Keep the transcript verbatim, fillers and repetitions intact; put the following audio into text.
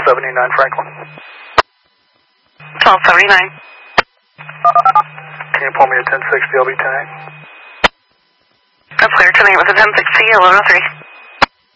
seventy-nine Franklin. twelve seventy-nine. Can you pull me a ten sixty L B ten eight? That's clear, ten eight with a ten sixty, eleven oh three.